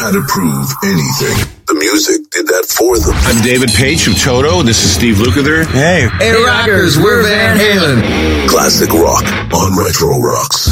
had to prove anything. The music did that for them. I'm David Page from Toto. This is Steve Lukather. Hey, rockers, we're Van Halen. Classic rock on Retro Rocks.